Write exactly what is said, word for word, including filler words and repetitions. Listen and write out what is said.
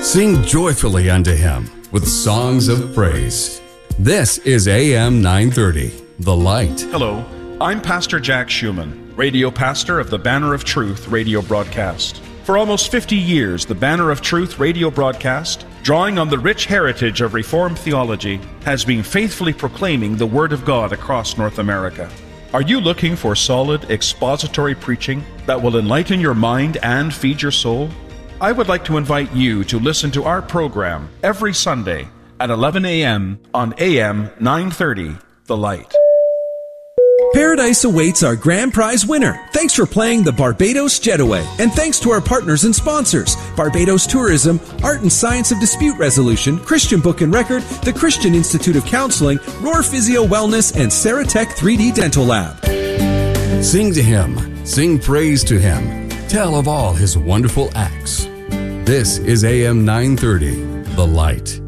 Sing joyfully unto him with songs of praise. This is A M nine thirty, The Light. Hello, I'm Pastor Jack Schumann, radio pastor of the Banner of Truth radio broadcast. For almost fifty years, the Banner of Truth radio broadcast, drawing on the rich heritage of Reformed theology, has been faithfully proclaiming the Word of God across North America. Are you looking for solid, expository preaching that will enlighten your mind and feed your soul? I would like to invite you to listen to our program every Sunday at eleven a.m. on A M nine thirty, The Light. Paradise awaits our grand prize winner. Thanks for playing the Barbados Jetaway. And thanks to our partners and sponsors, Barbados Tourism, Art and Science of Dispute Resolution, Christian Book and Record, the Christian Institute of Counseling, Roar Physio Wellness, and Ceratech three D Dental Lab. Sing to him. Sing praise to him. Tell of all his wonderful acts. This is A M nine thirty, The Light.